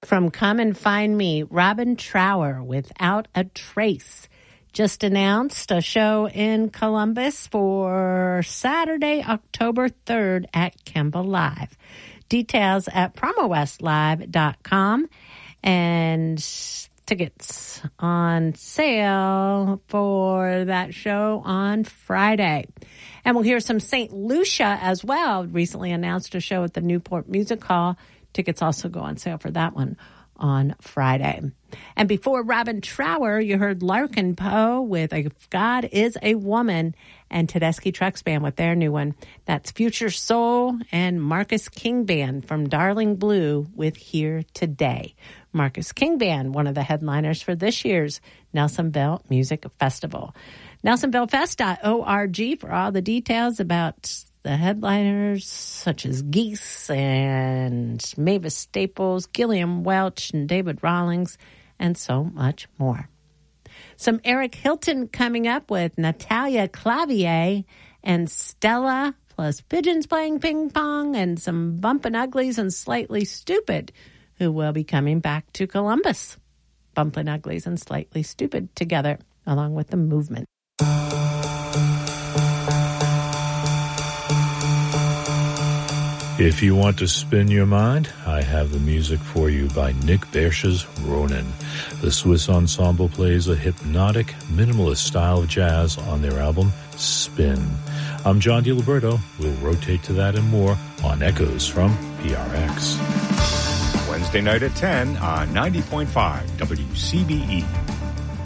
From Come and Find Me, Robin Trower, Without a Trace. Just announced a show in Columbus for Saturday, October 3rd at Kemba Live. Details at promowestlive.com, and tickets on sale for that show on Friday. And we'll hear some St. Lucia as well. Recently announced a show at the Newport Music Hall. Tickets also go on sale for that one on Friday. And before Robin Trower, you heard Larkin Poe with If God Is a Woman, and Tedeschi Trucks Band with their new one. That's Future Soul, and Marcus King Band from Darling Blue with Here Today. Marcus King Band, one of the headliners for this year's Nelsonville Music Festival. NelsonvilleFest.org for all the details about the headliners, such as Geese and Mavis Staples, Gilliam Welch, and David Rawlings, and so much more. Some Eric Hilton coming up with Natalia Clavier and Stella, plus Pigeons Playing Ping Pong, and some Bumpin' Uglies and Slightly Stupid, who will be coming back to Columbus. Bumpin' Uglies and Slightly Stupid together, along with The Movement. If you want to spin your mind, I have the music for you by Nick Bersch's Ronin. The Swiss ensemble plays a hypnotic, minimalist style of jazz on their album, Spin. I'm John DiLiberto. We'll rotate to that and more on Echoes from PRX. Wednesday night at 10 on 90.5 WCBE.